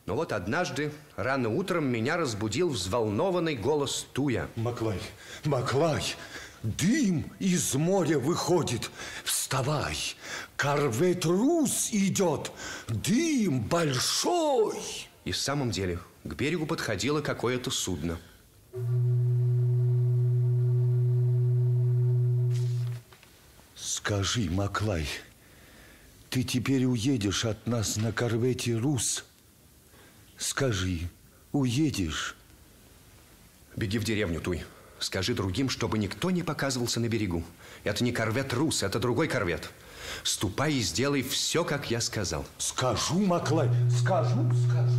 Но вот однажды рано утром меня разбудил взволнованный голос Туя. Маклай, Маклай, дым из моря выходит. Вставай, корвет «Рус» идет. Дым большой. И в самом деле к берегу подходило какое-то судно. Скажи, Маклай, ты теперь уедешь от нас на корвете «Рус»? Скажи, уедешь? Беги в деревню, Туй. Скажи другим, чтобы никто не показывался на берегу. Это не корвет «Рус», это другой корвет. Ступай и сделай все, как я сказал. Скажу, Маклай, скажу.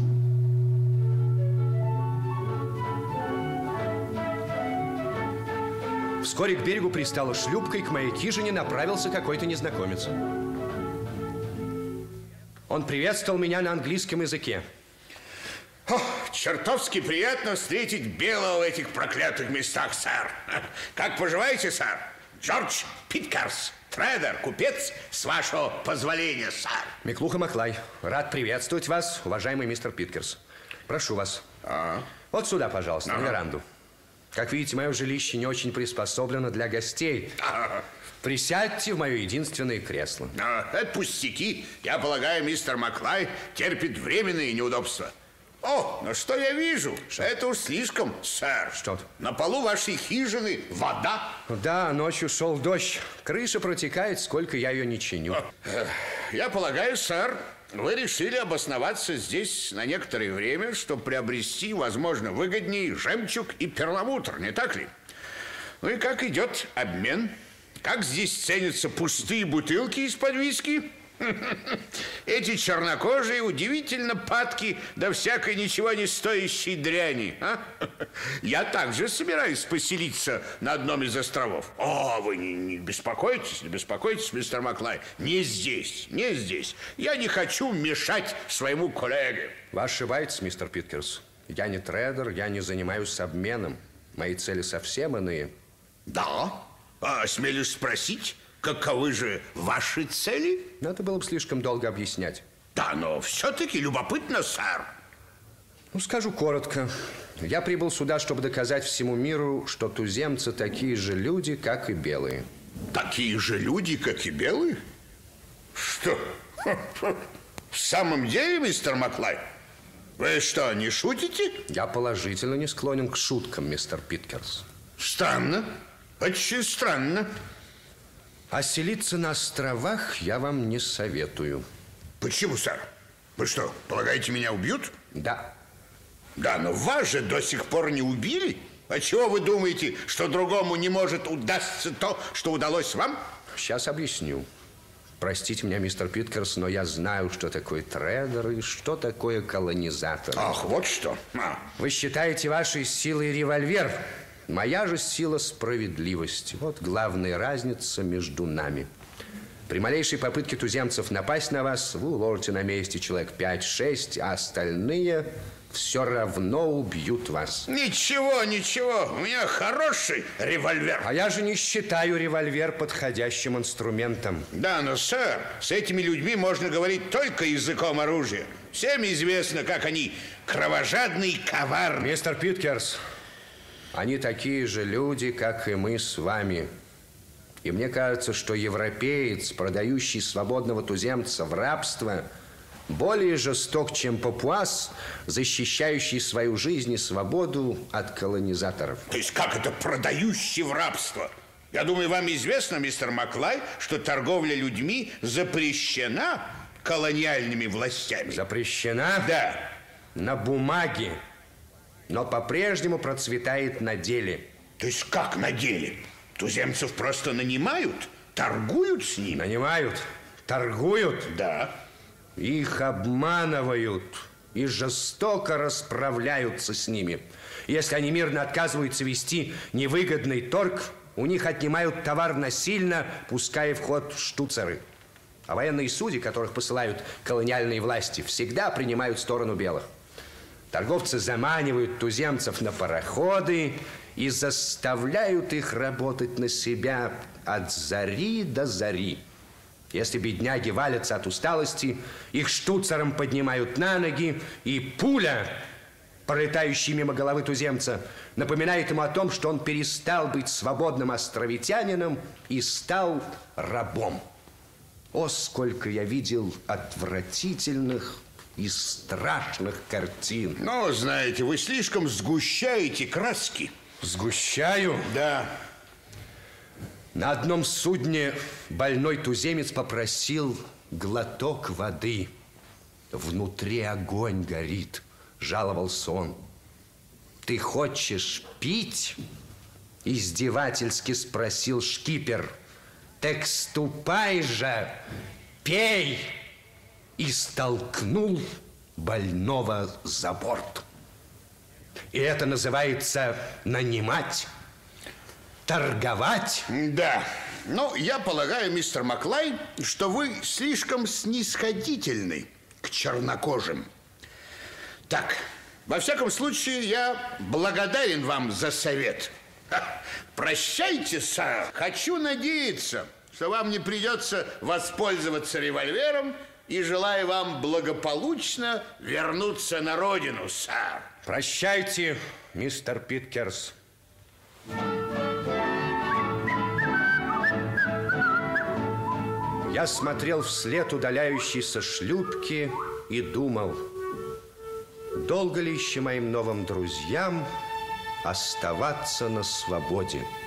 Вскоре к берегу пристала шлюпка, и к моей хижине направился какой-то незнакомец. Он приветствовал меня на английском языке. Чертовски приятно встретить белого в этих проклятых местах, сэр. Как поживаете, сэр? Джордж Питкерс, трейдер, купец, с вашего позволения, сэр. Миклуха Маклай, рад приветствовать вас, уважаемый мистер Питкерс. Прошу вас. Вот сюда, пожалуйста, на веранду. Как видите, мое жилище не очень приспособлено для гостей. Присядьте в мое единственное кресло. Это пустяки. Я полагаю, мистер Маклай терпит временные неудобства. Ну что я вижу? Что? Это уж слишком, сэр. Что-то? На полу вашей хижины вода. Да, ночью шел дождь. Крыша протекает, сколько я ее не чиню. Я полагаю, сэр, вы решили обосноваться здесь на некоторое время, чтобы приобрести, возможно, выгоднее жемчуг и перламутр, не так ли? Ну и как идет обмен? Как здесь ценятся пустые бутылки из-под виски? Эти чернокожие удивительно падки до всякой ничего не стоящей дряни. Я также собираюсь поселиться на одном из островов. Вы не беспокойтесь, мистер Маклай. Не здесь. Я не хочу мешать своему коллеге. Вы ошибаетесь, мистер Питкерс. Я не трейдер, я не занимаюсь обменом. Мои цели совсем иные. Да? Осмелюсь спросить, каковы же ваши цели? Это было бы слишком долго объяснять. Да, но все-таки любопытно, сэр. Скажу коротко. Я прибыл сюда, чтобы доказать всему миру, что туземцы такие же люди, как и белые. Такие же люди, как и белые? Что? В самом деле, мистер Маклай? Вы что, не шутите? Я положительно не склонен к шуткам, мистер Питкерс. Странно. Очень странно. А селиться на островах я вам не советую. Почему, сэр? Вы что, полагаете, меня убьют? Да. Да, но вас же до сих пор не убили. А чего вы думаете, что другому не может удастся то, что удалось вам? Сейчас объясню. Простите меня, мистер Питкерс, но я знаю, что такое трейдер и что такое колонизатор. Ах, вот что. Вы считаете вашей силой револьвер. Моя же сила справедливости. Вот главная разница между нами. При малейшей попытке туземцев напасть на вас, вы уложите на месте человек 5-6, а остальные все равно убьют вас. Ничего, у меня хороший револьвер. А я же не считаю револьвер подходящим инструментом. Да, но, сэр, с этими людьми можно говорить только языком оружия. Всем известно, как они кровожадны и коварны. Мистер Питкерс, они такие же люди, как и мы с вами. И мне кажется, что европеец, продающий свободного туземца в рабство, более жесток, чем папуас, защищающий свою жизнь и свободу от колонизаторов. То есть как это продающий в рабство? Я думаю, вам известно, мистер Маклай, что торговля людьми запрещена колониальными властями. Запрещена? Да. На бумаге, но по-прежнему процветает на деле. То есть как на деле? Туземцев просто нанимают, торгуют с ними? Нанимают, торгуют? Да. Их обманывают и жестоко расправляются с ними. Если они мирно отказываются вести невыгодный торг, у них отнимают товар насильно, пуская в ход штуцеры. А военные судьи, которых посылают колониальные власти, всегда принимают сторону белых. Торговцы заманивают туземцев на пароходы и заставляют их работать на себя от зари до зари. Если бедняги валятся от усталости, их штуцером поднимают на ноги, и пуля, пролетающая мимо головы туземца, напоминает ему о том, что он перестал быть свободным островитянином и стал рабом. О, сколько я видел отвратительных и страшных картин. Ну, знаете, вы слишком сгущаете краски. Сгущаю? Да. На одном судне больной туземец попросил глоток воды. Внутри огонь горит, жаловался он. Ты хочешь пить? Издевательски спросил шкипер. Так ступай же, пей! И столкнул больного за борт. И это называется нанимать, торговать. Да. Ну, я полагаю, мистер Маклай, что вы слишком снисходительны к чернокожим. Так, во всяком случае, я благодарен вам за совет. Прощайте, сэр. Хочу надеяться, что вам не придется воспользоваться револьвером, и желаю вам благополучно вернуться на родину, сэр. Прощайте, мистер Питкерс. Я смотрел вслед удаляющейся шлюпки и думал, долго ли еще моим новым друзьям оставаться на свободе.